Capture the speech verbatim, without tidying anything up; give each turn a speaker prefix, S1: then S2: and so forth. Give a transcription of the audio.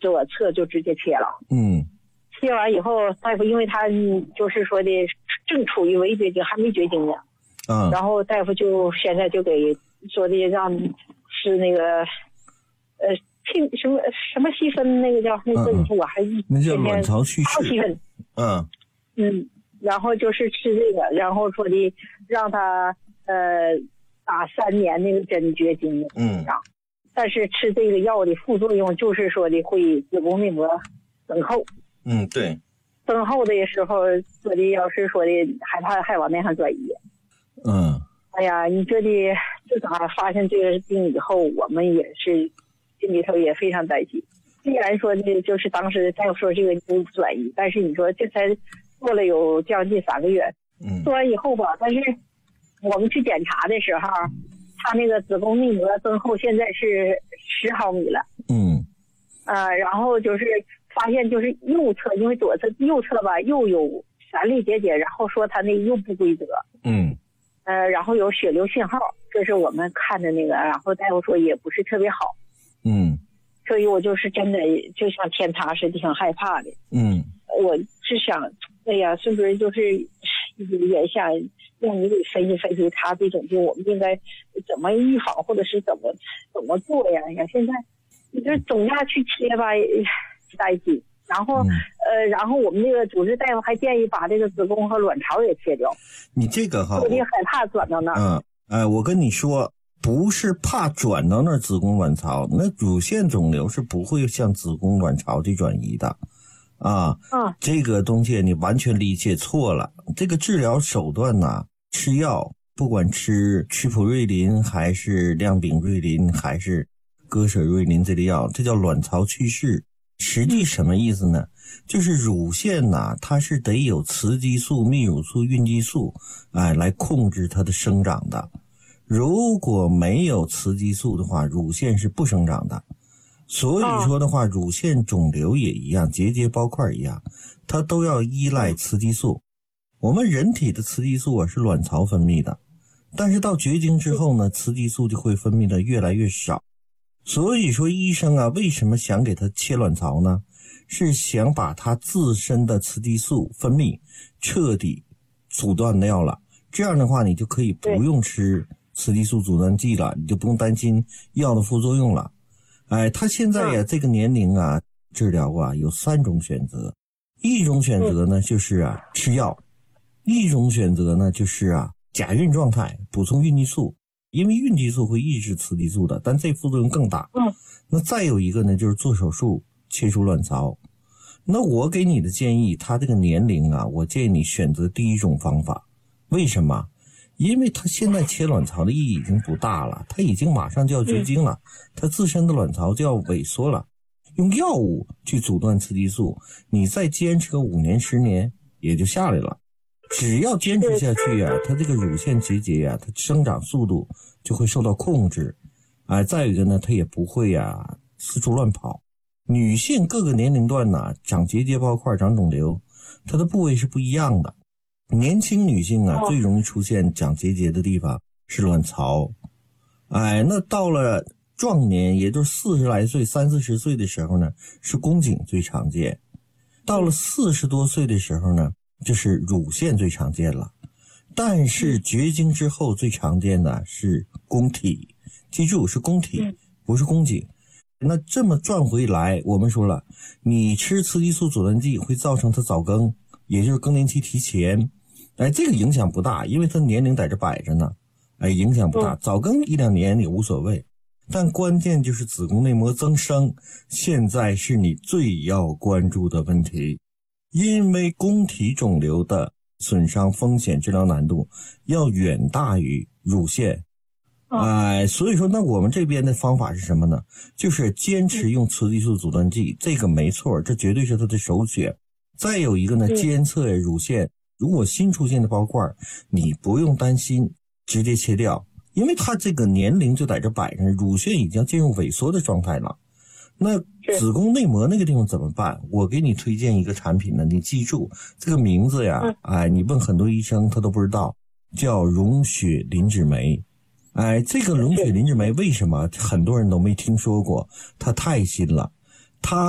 S1: 左侧就直接切了。
S2: 嗯，
S1: 切完以后，大夫因为他就是说的正处于微绝经，还没绝经呢。
S2: 嗯，
S1: 然后大夫就现在就给说的让吃那个呃清什么什么细分，那个叫那个我还
S2: 那叫卵巢去势。
S1: 细分。
S2: 嗯
S1: 嗯，然后就是吃这个，然后说的让他呃打三年那个针绝经。
S2: 嗯，
S1: 但是吃这个药的副作用就是说的会子宫内膜增厚。
S2: 嗯，对。
S1: 增厚的时候说的要是说的害怕还往那上转移。
S2: 嗯。
S1: 哎呀，你这里自打发现这个病以后，我们也是心里头也非常担心。虽然说的就是当时大夫说这个不转移，但是你说这才做了有将近三个月。
S2: 嗯。
S1: 做完以后吧，但是我们去检查的时候，他那个子宫内膜增厚现在是十毫米了。
S2: 嗯。
S1: 呃，然后就是发现就是右侧，因为左侧右侧吧又有闪力结节，然后说他那又不规则。
S2: 嗯。
S1: 呃，然后有血流信号，这是我们看的那个，然后大夫说也不是特别好。
S2: 嗯。
S1: 所以我就是真的就像天塌似的，挺害怕的。
S2: 嗯。
S1: 我是想，哎呀，是不是就是也想让你给分析分析他这种病，我们应该怎么预防，或者是怎么怎么做呀？呀，现在你这总要去切吧，担心。然后、嗯、呃，然后我们那个主治大夫还建议把这个子宫和卵巢也切掉。
S2: 你这个哈，
S1: 我就害怕转到那儿。
S2: 嗯，哎，我跟你说，不是怕转到那儿子宫卵巢，那乳腺肿瘤是不会向子宫卵巢去转移的。啊，
S1: 嗯，
S2: 这个东西你完全理解错了。这个治疗手段呢，吃药，不管吃曲普瑞林还是亮丙瑞林还是戈舍瑞林这类药，这叫卵巢去势。实际什么意思呢？就是乳腺呐，它是得有雌激素、泌乳素、孕激素，哎，来控制它的生长的。如果没有雌激素的话，乳腺是不生长的。所以说的话，乳腺肿瘤也一样，结节包块一样，它都要依赖雌激素。我们人体的雌激素啊是卵巢分泌的，但是到绝经之后呢，雌激素就会分泌的越来越少。所以说医生啊，为什么想给他切卵巢呢？是想把他自身的雌激素分泌彻底阻断掉了。这样的话，你就可以不用吃雌激素阻断剂了，你就不用担心药的副作用了。哎，他现在呀，这个年龄啊，治疗啊有三种选择。一种选择呢，就是啊吃药；一种选择呢，就是啊假孕状态补充孕激素。因为孕激素会抑制雌激素的，但这副作用更大。
S1: 嗯，
S2: 那再有一个呢，就是做手术切除卵巢。那我给你的建议，他这个年龄啊，我建议你选择第一种方法。为什么？因为他现在切卵巢的意义已经不大了，他已经马上就要绝经了，他自身的卵巢就要萎缩了。用药物去阻断雌激素，你再坚持个五年十年也就下来了。只要坚持下去啊，它这个乳腺结节啊，它生长速度就会受到控制。哎，再有一个呢，它也不会啊四处乱跑。女性各个年龄段呢，长结节包块、长肿瘤，它的部位是不一样的。年轻女性啊，最容易出现长结节的地方是卵巢。哎，那到了壮年，也就是四十来岁、三四十岁的时候呢，是宫颈最常见。到了四十多岁的时候呢，就是乳腺最常见了。但是绝经之后最常见的是宫体，记住是宫体，不是宫颈。那这么转回来，我们说了，你吃雌激素阻断剂会造成它早更，也就是更年期提前。哎，这个影响不大，因为它年龄在这摆着呢。哎，影响不大，早更一两年也无所谓。但关键就是子宫内膜增生，现在是你最要关注的问题。因为宫体肿瘤的损伤风险、治疗难度要远大于乳腺。哎、呃，所以说那我们这边的方法是什么呢？就是坚持用雌激素阻断剂，这个没错，这绝对是它的首选。再有一个呢，监测乳腺，如果新出现的包块，你不用担心，直接切掉，因为它这个年龄就在这摆着，乳腺已经进入萎缩的状态了。那子宫内膜那个地方怎么办？我给你推荐一个产品呢，你记住这个名字呀，哎，你问很多医生他都不知道，叫溶血磷脂酶。哎，这个溶血磷脂酶为什么很多人都没听说过？它太新了，它